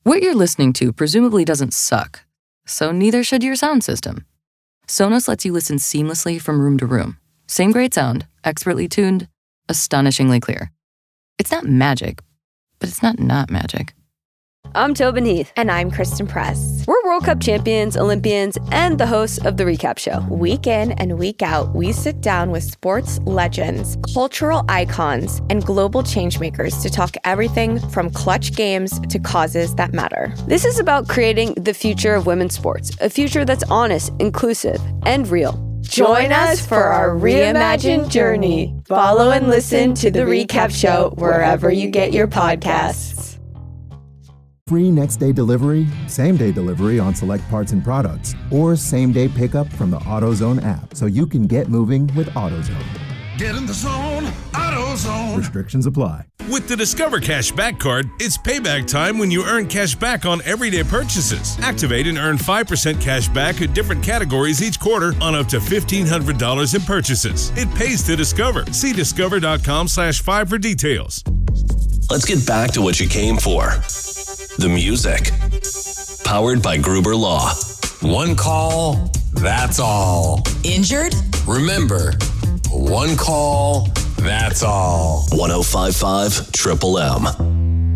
What you're listening to presumably doesn't suck, so neither should your sound system. Sonos lets you listen seamlessly from room to room. Same great sound, expertly tuned, astonishingly clear. It's not magic, but it's not magic. I'm Tobin Heath. And I'm Kristen Press. We're World Cup champions, Olympians, and the hosts of The Recap Show. Week in and week out, we sit down with sports legends, cultural icons, and global changemakers to talk everything from clutch games to causes that matter. This is about creating the future of women's sports, a future that's honest, inclusive, and real. Join us for our reimagined journey. Follow and listen to The Recap Show wherever you get your podcasts. Free next-day delivery, same-day delivery on select parts and products, or same-day pickup from the AutoZone app so you can get moving with AutoZone. Get in the zone, AutoZone. Restrictions apply. With the Discover Cash Back Card, it's payback time when you earn cash back on everyday purchases. Activate and earn 5% cash back in different categories each quarter on up to $1,500 in purchases. It pays to Discover. See discover.com/5 for details. Let's get back to what you came for. The music. Powered by Gruber Law. One call, that's all. Injured? Remember, one call, that's all. 105.5 Triple M.